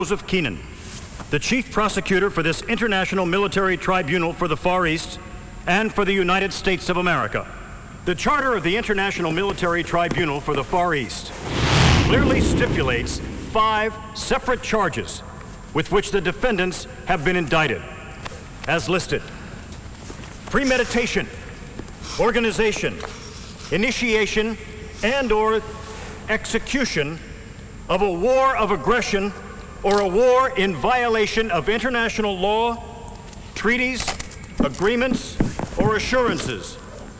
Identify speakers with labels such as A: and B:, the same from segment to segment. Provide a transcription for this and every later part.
A: Joseph Keenan, the Chief Prosecutor for this International Military Tribunal for the Far East and for the United States of America. The Charter of the International Military Tribunal for the Far East clearly stipulates 5 separate charges with which the defendants have been indicted, as listed: premeditation, organization, initiation, and/or execution of a war of aggression or a war in violation of international law, treaties, agreements, or assurances.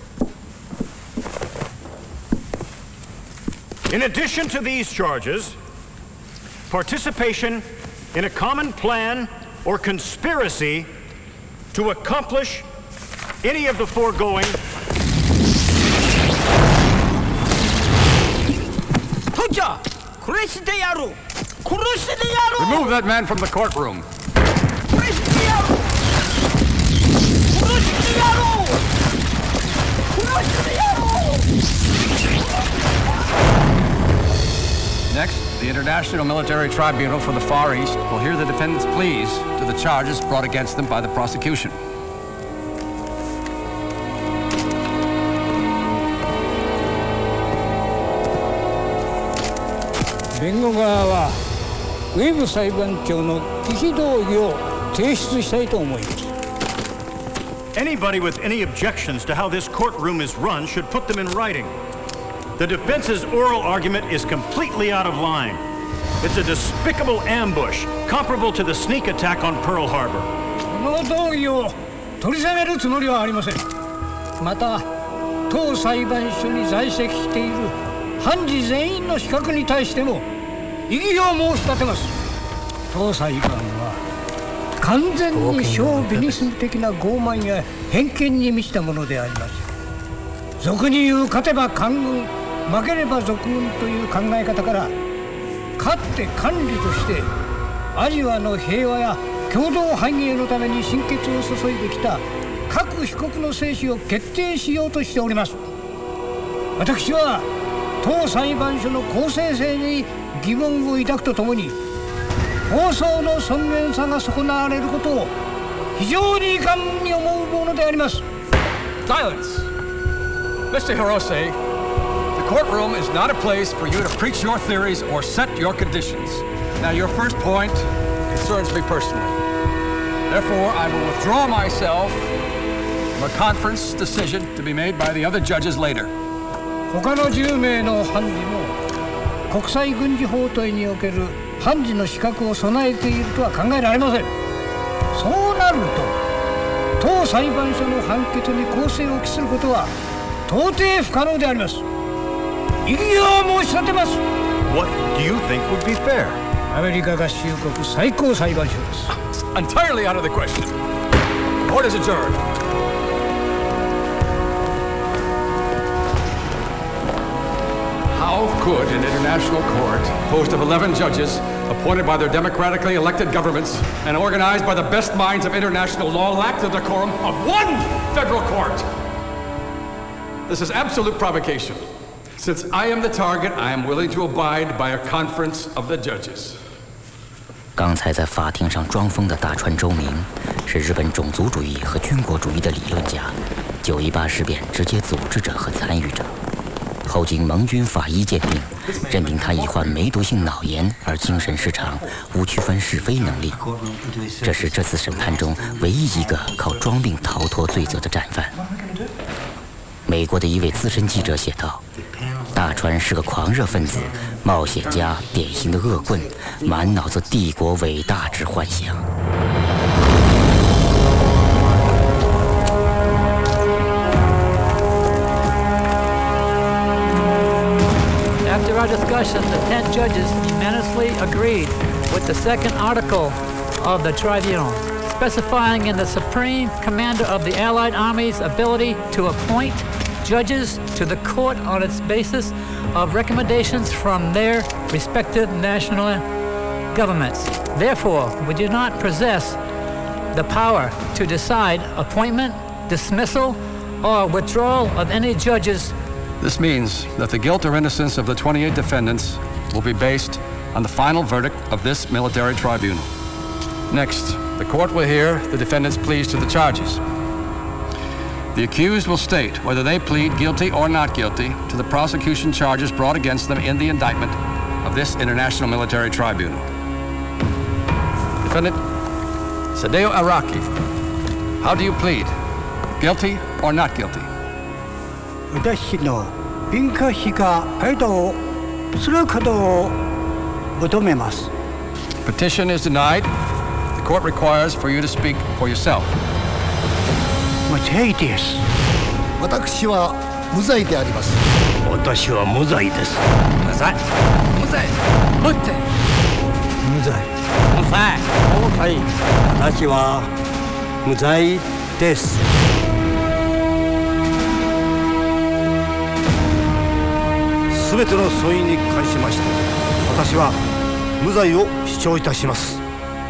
A: In addition to these charges, participation in a common plan or conspiracy to accomplish any of the foregoing.
B: Remove that man from the courtroom. Next, the International Military Tribunal for the Far East will hear the defendants' pleas to the charges brought against them by the prosecution.
C: 弁護側はウェブ裁判長の忌避動議を提出したいと思います。
A: Anybody with any objections to how this courtroom is run should put them in writing. The defense's oral argument is completely out of line. It's a despicable ambush, comparable to the sneak attack on Pearl Harbor.
C: この動議を取り下げるつもりはありません。また、当裁判所に在籍している判事全員の資格に対しても異議を申し立てます。当裁判は完全に小ビジネス的な傲慢や偏見に満ちたものであります。俗に言う勝てば官軍、負ければ賊軍という考え方から、勝って管理としてアジアの平和や共同繁栄のために心血を注いできた各被告の生死を決定しようとしております。私は当裁判所の公正性に疑問を抱くとともに、放送の尊厳さが損なわれることを非常に遺憾に思うものであります。
B: Silence! Mr. Hirose, the courtroom is not a place for you to preach your theories or set your conditions. Now, your first point concerns me personally. Therefore, I will withdraw myself from a conference decision to be made by the other judges later.
C: 他の10名の判事も国際軍事法廷における判事の資格を備えているとは考えられません。そうなると当裁判所の判決に公正を期することは到底不可能であります。異議を申し立てます。
A: What do you think would be fair?
C: アメリカ合衆国最高裁判所です。
B: Entirely out of the question. Court is adjourned. How could an international court, composed of 11 judges, appointed by their democratically elected governments and organized by the best minds of international law, lack the decorum of one federal court? This is absolute provocation. Since I am the target, I am willing to abide by a conference of the judges.
D: 刚才在法庭上装疯的大川周明，是日本种族主义和军国主义的理论家，9·18事变直接组织者和参与者。后经盟军法医鉴定，认定他已患梅毒性脑炎而精神失常，无区分是非能力。这是这次审判中唯一一个靠装病逃脱罪责的战犯。美国的一位资深记者写道：“大川是个狂热分子、冒险家，典型的恶棍，满脑子帝国伟大之幻想。”
E: After our discussion, the 10 judges unanimously agreed with the second article of the tribunal, specifying in the Supreme Commander of the Allied Army's ability to appoint judges to the court on its basis of recommendations from their respective national governments. Therefore, we do not possess the power to decide appointment, dismissal, or withdrawal of any judges.
B: This means that the guilt or innocence of the 28 defendants will be based on the final verdict of this military tribunal. Next, the court will hear the defendant's pleas to the charges. The accused will state whether they plead guilty or not guilty to the prosecution charges brought against them in the indictment of this International Military Tribunal. Defendant Sadeo Araki, how do you plead? Guilty or not guilty?
C: 私の弁護士が回答することを求めます。
B: Petition is denied. The court requires for you to speak for yourself.
C: 無罪です。
F: 私は無罪であります。
C: 私は無罪です。
B: 無罪。無罪。無罪。
C: 無罪。無罪。無罪。私は無罪です。
F: すべての訴因に関しまして、私は無罪を主張いたします。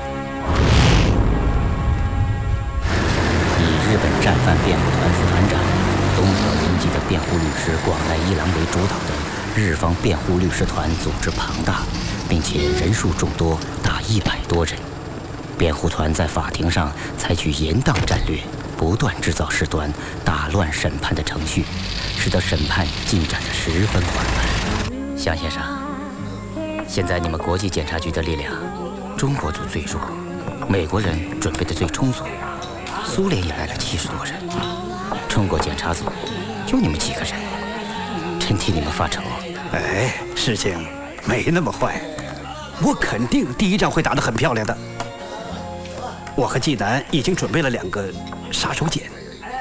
D: 以日本战犯辩护团副团长东条英机的辩护律师广濑一郎为主导的日方辩护律师团组织庞大，并且人数众多，达100多人。辩护团在法庭上采取严当战略，不断制造事端，打乱审判的程序，使得审判进展得十分缓慢。向先生，现在你们国际检察局的力量，中国组最弱，美国人准备的最充足，苏联也来了70多人，中国检察组就你们几个人，真替你们发愁。
G: 哎，事情没那么坏，我肯定第一仗会打得很漂亮的。我和纪南已经准备了2个杀手锏，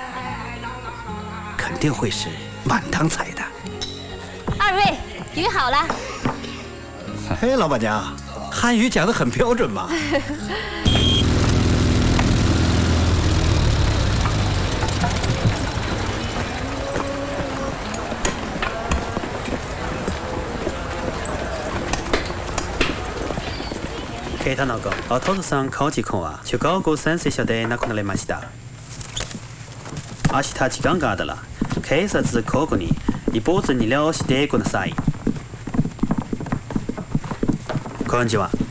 G: 肯定会是满堂彩的。
H: 二位，鱼好了。
G: 嘿，老板娘，汉语讲得很标准嘛。
I: ケイタナがあとさん顔時間は中学校先生で亡くなりました。明日時間があったら警察ここに一方に了してください。こんにちは。